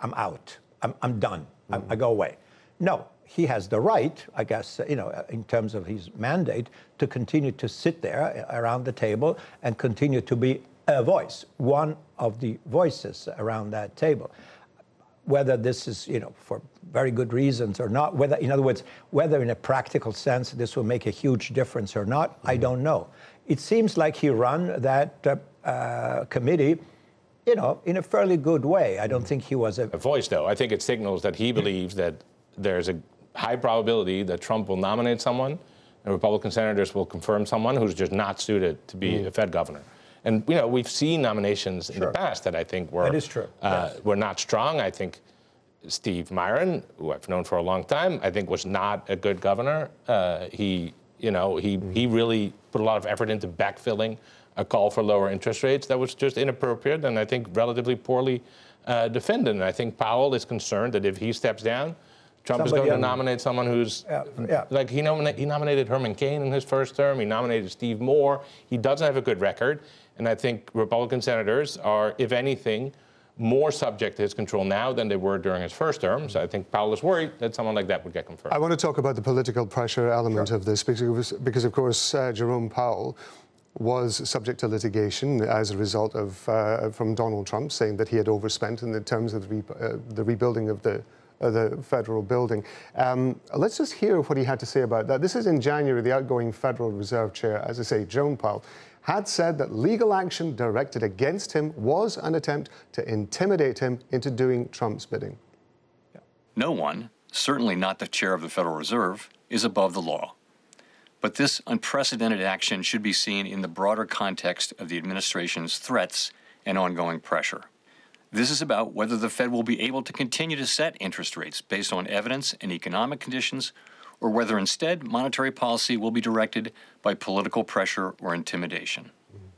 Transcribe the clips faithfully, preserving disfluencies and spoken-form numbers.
I'm out. I'm, I'm done. Mm. I, I go away. No, he has the right, I guess, you know, in terms of his mandate, to continue to sit there around the table and continue to be a voice, one of the voices around that table. Whether this is, you know, for very good reasons or not, whether, in other words, whether in a practical sense this will make a huge difference or not, mm-hmm. I don't know. It seems like he ran that uh, uh, committee, you know, in a fairly good way. I don't mm-hmm. think he was a... a voice, though. I think it signals that he believes that there's a high probability that Trump will nominate someone and Republican senators will confirm someone who's just not suited to be mm-hmm. a Fed governor. And, you know, we've seen nominations in sure. the past that I think were, that is true. Uh, yes. were not strong. I think Steve Myron, who I've known for a long time, I think was not a good governor. Uh, he, you know, he, mm-hmm. he really put a lot of effort into backfilling a call for lower interest rates that was just inappropriate and I think relatively poorly uh, defended. And I think Powell is concerned that if he steps down, Trump Somebody is going to nominate someone who's, yeah, yeah. like he, nomina- he nominated Herman Cain in his first term, he nominated Steve Moore. He doesn't have a good record. And I think Republican senators are, if anything, more subject to his control now than they were during his first term. So I think Powell is worried that someone like that would get confirmed. I want to talk about the political pressure element sure. of this, because, because of course, uh, Jerome Powell was subject to litigation as a result of, uh, from Donald Trump, saying that he had overspent in the terms of the, re- uh, the rebuilding of the Uh, the federal building. Um, let's just hear what he had to say about that. This is in January. The outgoing Federal Reserve Chair, as I say, Jerome Powell, had said that legal action directed against him was an attempt to intimidate him into doing Trump's bidding. Yeah. No one, certainly not the chair of the Federal Reserve, is above the law. But this unprecedented action should be seen in the broader context of the administration's threats and ongoing pressure. This is about whether the Fed will be able to continue to set interest rates based on evidence and economic conditions, or whether instead monetary policy will be directed by political pressure or intimidation.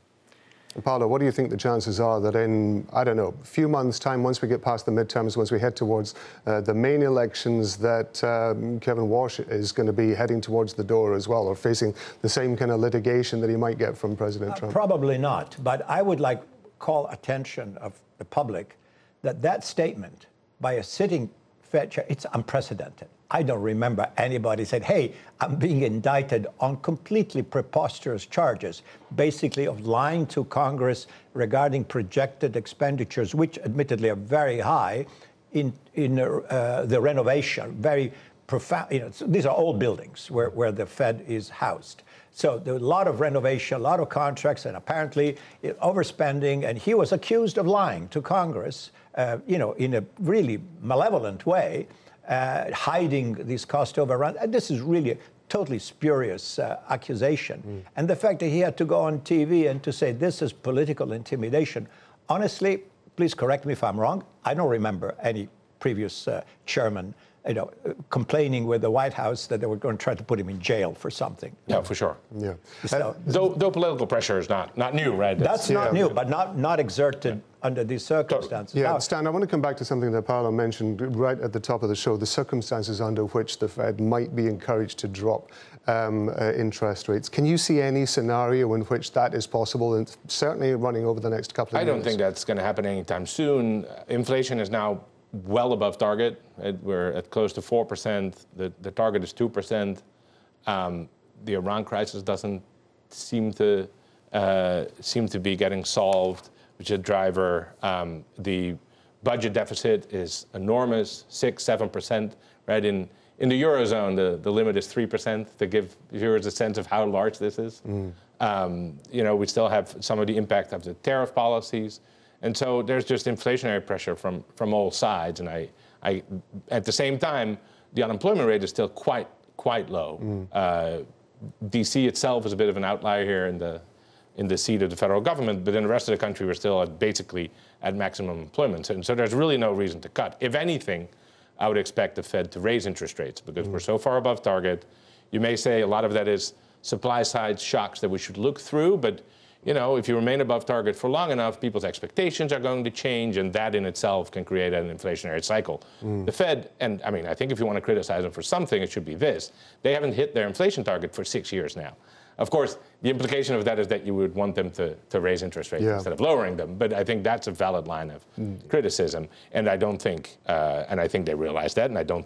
And Paolo, what do you think the chances are that in, I don't know, a few months' time, once we get past the midterms, once we head towards uh, the main elections, that um, Kevin Walsh is going to be heading towards the door as well, or facing the same kind of litigation that he might get from President uh, Trump? Probably not, but I would like call attention of the public that that statement by a sitting Fed chair, it's unprecedented. I don't remember anybody said, hey, I'm being indicted on completely preposterous charges, basically of lying to Congress regarding projected expenditures, which admittedly are very high in, in uh, the renovation, very profound. You know, so these are old buildings where, where the Fed is housed. So there was a lot of renovation, a lot of contracts, and apparently overspending. And he was accused of lying to Congress, uh, you know, in a really malevolent way, uh, hiding these cost overruns. And this is really a totally spurious uh, accusation. Mm. And the fact that he had to go on T V and to say this is political intimidation, honestly, please correct me if I'm wrong, I don't remember any previous uh, chairman you know, complaining with the White House that they were going to try to put him in jail for something. Yeah, for sure. Yeah. So, though, though political pressure is not, not new, right? That's it's, not yeah. new, but not, not exerted yeah. under these circumstances. Yeah, now, Stan, I want to come back to something that Paolo mentioned right at the top of the show, the circumstances under which the Fed might be encouraged to drop um, uh, interest rates. Can you see any scenario in which that is possible, and certainly running over the next couple of I years? don't think that's going to happen anytime soon. Inflation is now well above target. We're at close to four percent. The, the target is two percent. Um, the Iran crisis doesn't seem to uh, seem to be getting solved, which is a driver. Um, the budget deficit is enormous, six, seven percent. Right in in the Eurozone, the, the limit is three percent. To give viewers a sense of how large this is. Mm. Um, you know, we still have some of the impact of the tariff policies. And so there's just inflationary pressure from, from all sides. And I, I, at the same time, the unemployment rate is still quite, quite low. Mm. Uh, D C itself is a bit of an outlier here in the, in the seat of the federal government, but in the rest of the country, we're still at basically at maximum employment. And so there's really no reason to cut. If anything, I would expect the Fed to raise interest rates because mm. we're so far above target. You may say a lot of that is supply side shocks that we should look through, but you know, if you remain above target for long enough, people's expectations are going to change, and that in itself can create an inflationary cycle. Mm. The Fed, and I mean, I think if you want to criticize them for something, it should be this. They haven't hit their inflation target for six years now. Of course, the implication of that is that you would want them to, to raise interest rates Yeah. instead of lowering them. But I think that's a valid line of mm. criticism. And I don't think, uh, and I think they realize that, and I don't